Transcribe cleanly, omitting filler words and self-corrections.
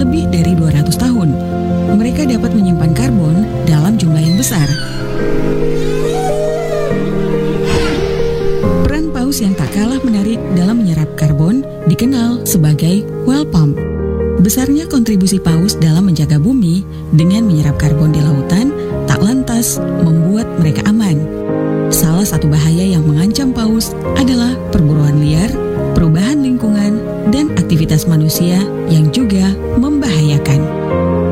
lebih dari 200 tahun. Mereka dapat menyimpan karbon dalam jumlah yang besar. Peran paus yang tak kalah menarik dalam menyerap karbon dikenal sebagai well pump. Besarnya kontribusi paus dalam menjaga bumi dengan menyerap karbon di lautan tak lantas membuat mereka aman. Salah satu bahaya yang mengancam paus adalah perburuan liar, perubahan lingkungan, dan aktivitas manusia yang